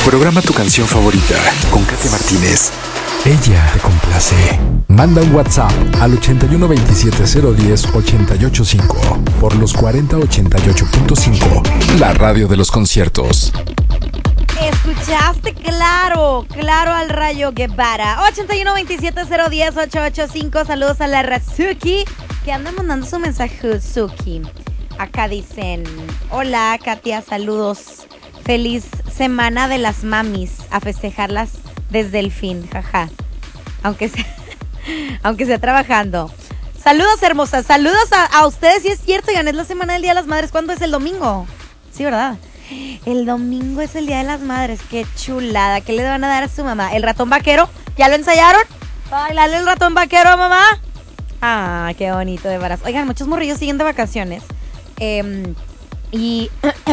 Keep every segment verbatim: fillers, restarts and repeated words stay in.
Programa tu canción favorita con Katia Martínez. Ella te complace. Manda un WhatsApp al ochenta y uno veintisiete cero diez ochenta y ocho cinco por los cuarenta ochenta y ocho punto cinco, la radio de los conciertos. Escuchaste, claro, claro al Rayo Guevara. ochenta y uno veintisiete cero diez ochenta y ocho cinco. Saludos a la Razuki, que anda mandando su mensaje. Suki. Acá dicen: hola Katia, saludos. Feliz semana de las mamis. A festejarlas desde el fin, jaja. Aunque sea, aunque sea trabajando. Saludos, hermosas. Saludos a, a ustedes. Si es cierto, ya es la semana del Día de las Madres. ¿Cuándo es? El domingo. Sí, ¿verdad? El domingo es el Día de las Madres. Qué chulada. ¿Qué le van a dar a su mamá? ¿El ratón vaquero? ¿Ya lo ensayaron? ¿Bailarle el ratón vaquero a mamá? Ah, qué bonito, de veras. Oigan, muchos morrillos siguen de vacaciones. Eh, y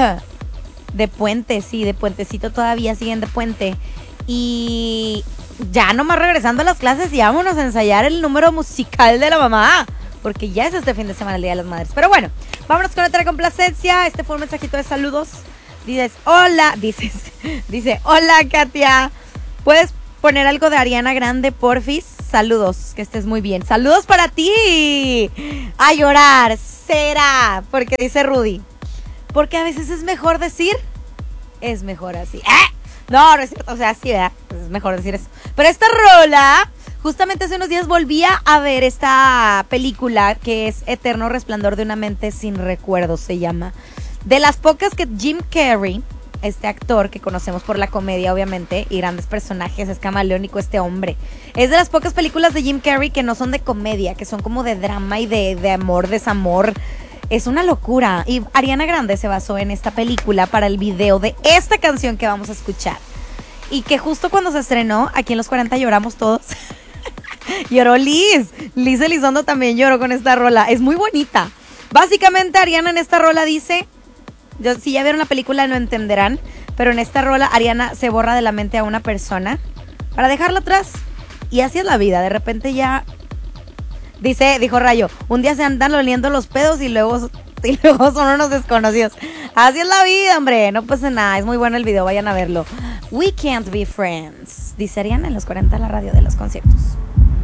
de puente, sí, de puentecito todavía siguen de puente. Y ya nomás regresando a las clases y vámonos a ensayar el número musical de la mamá, porque ya es este fin de semana el Día de las Madres. Pero bueno, vámonos con otra complacencia. Este fue un mensajito de saludos. Dices, hola, dices, dice, hola Katia, ¿puedes poner algo de Ariana Grande, porfis? Saludos, que estés muy bien. Saludos para ti. A llorar, será, porque dice Rudy, porque a veces es mejor decir, es mejor así. ¡Eh! No, no es cierto, o sea, sí, ¿verdad? Es mejor decir eso. Pero esta rola, justamente hace unos días volvía a ver esta película que es Eterno Resplandor de una mente sin recuerdos, se llama. De las pocas que Jim Carrey, este actor que conocemos por la comedia, obviamente, y grandes personajes, es camaleónico este hombre. Es de las pocas películas de Jim Carrey que no son de comedia, que son como de drama y de, de amor, desamor. Es una locura. Y Ariana Grande se basó en esta película para el video de esta canción que vamos a escuchar. Y que justo cuando se estrenó, aquí en Los cuarenta lloramos todos. Lloró Liz. Liz Elizondo también lloró con esta rola. Es muy bonita. Básicamente Ariana en esta rola dice... Yo, si ya vieron la película no entenderán, pero en esta rola Ariana se borra de la mente a una persona para dejarla atrás. Y así es la vida. De repente ya... Dice, dijo Rayo, un día se andan oliendo los pedos y luego, y luego son unos desconocidos. Así es la vida, hombre. No pasa nada. Es muy bueno el video. Vayan a verlo. We Can't Be Friends. Dice Ariana en Los cuarenta, la radio de los conciertos.